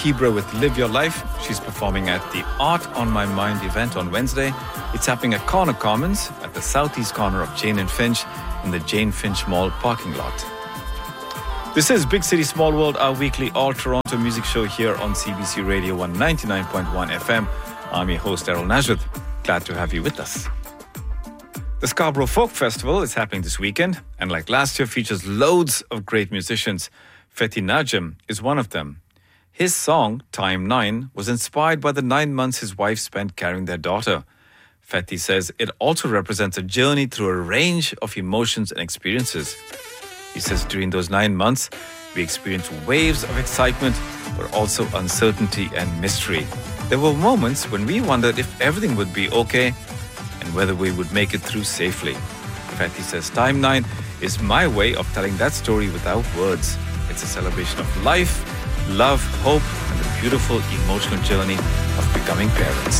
Kibra with Live Your Life. She's performing at the Art on My Mind event on Wednesday. It's happening at Corner Commons at the southeast corner of Jane and Finch in the Jane Finch Mall parking lot. This is Big City Small World, our weekly all-Toronto music show here on CBC Radio 199.1 FM. I'm your host, Errol Najwith. Glad to have you with us. The Scarborough Folk Festival is happening this weekend, and like last year, features loads of great musicians. Fethi Najm is one of them. His song, Time 9, was inspired by the 9 months his wife spent carrying their daughter. Fethi says it also represents a journey through a range of emotions and experiences. He says during those 9 months, we experienced waves of excitement, but also uncertainty and mystery. There were moments when we wondered if everything would be okay and whether we would make it through safely. Fethi says Time 9 is my way of telling that story without words. It's a celebration of life, love, hope, and the beautiful emotional journey of becoming parents.